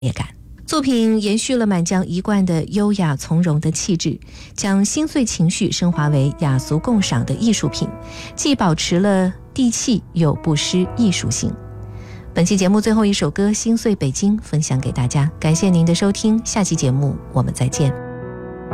感。作品延续了满江一贯的优雅从容的气质，将心碎情绪升华为雅俗共赏的艺术品，既保持了地气又不失艺术性。本期节目最后一首歌《心碎北京》分享给大家，感谢您的收听，下期节目我们再见。